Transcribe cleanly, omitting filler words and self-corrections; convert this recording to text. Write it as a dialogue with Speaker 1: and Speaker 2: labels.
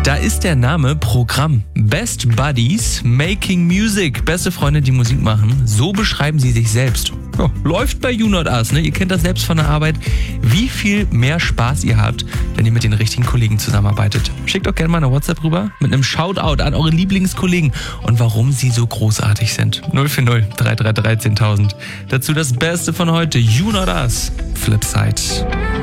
Speaker 1: Da ist der Name Programm. Best Buddies Making Music. Beste Freunde, die Musik machen. So beschreiben sie sich selbst. Ja, läuft bei You Not Us, ne? Ihr kennt das selbst von der Arbeit. Wie viel mehr Spaß ihr habt, wenn ihr mit den richtigen Kollegen zusammenarbeitet. Schickt doch gerne mal eine WhatsApp rüber mit einem Shoutout an eure Lieblingskollegen und warum sie so großartig sind. 040 333 10.000. Dazu das Beste von heute. You Not Us. Flipside.